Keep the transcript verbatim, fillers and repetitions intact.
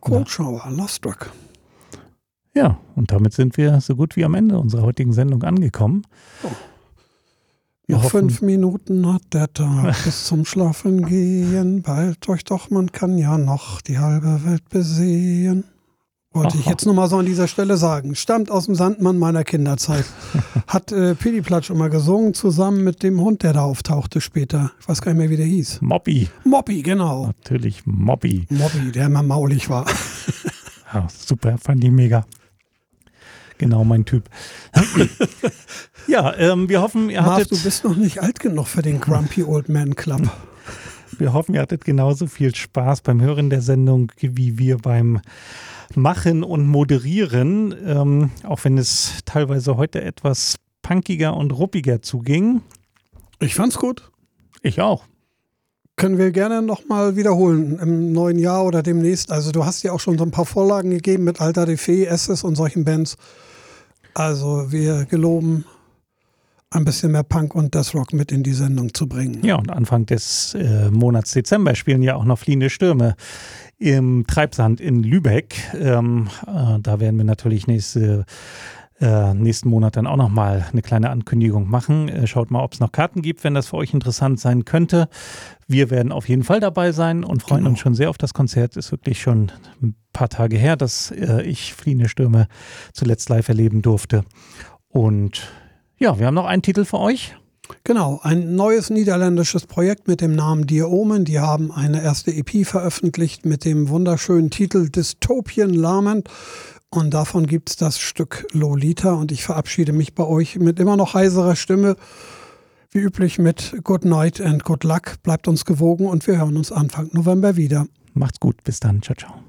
Cold Shower, Lost Rock. Ja, und damit sind wir so gut wie am Ende unserer heutigen Sendung angekommen. Oh. Noch hoffen, fünf Minuten hat der Tag bis zum Schlafen gehen. Bald euch doch, man kann ja noch die halbe Welt besehen. Wollte Aha. ich jetzt nochmal so an dieser Stelle sagen. Stammt aus dem Sandmann meiner Kinderzeit. Hat äh, Pidi Platsch immer gesungen, zusammen mit dem Hund, der da auftauchte später. Ich weiß gar nicht mehr, wie der hieß. Moppi. Moppi, genau. Natürlich Moppi. Moppi, der immer maulig war. Ja, super, fand ich mega. Genau mein Typ. Ja, ähm, wir hoffen, ihr Marv, hattet... du bist noch nicht alt genug für den Grumpy Old Man Club. Wir hoffen, ihr hattet genauso viel Spaß beim Hören der Sendung wie wir beim Machen und Moderieren. Ähm, auch wenn es teilweise heute etwas punkiger und ruppiger zuging. Ich fand's gut. Ich auch. Können wir gerne nochmal wiederholen im neuen Jahr oder demnächst. Also du hast ja auch schon so ein paar Vorlagen gegeben mit Alter de Fee, Esses und solchen Bands. Also wir geloben, ein bisschen mehr Punk und Deathrock mit in die Sendung zu bringen. Ja, und Anfang des äh, Monats Dezember spielen ja auch noch Fliehende Stürme im Treibsand in Lübeck. Ähm, äh, da werden wir natürlich nächste Äh, nächsten Monat dann auch nochmal eine kleine Ankündigung machen. Äh, schaut mal, ob es noch Karten gibt, wenn das für euch interessant sein könnte. Wir werden auf jeden Fall dabei sein und freuen genau. uns schon sehr auf das Konzert. Ist wirklich schon ein paar Tage her, dass äh, ich Fliehende Stürme zuletzt live erleben durfte. Und ja, wir haben noch einen Titel für euch. Genau, ein neues niederländisches Projekt mit dem Namen Dear Omen. Die haben eine erste E P veröffentlicht mit dem wunderschönen Titel Dystopian Lament. Und davon gibt es das Stück Lolita. Und ich verabschiede mich bei euch mit immer noch heiserer Stimme. Wie üblich mit Good Night and Good Luck. Bleibt uns gewogen und wir hören uns Anfang November wieder. Macht's gut. Bis dann. Ciao, ciao.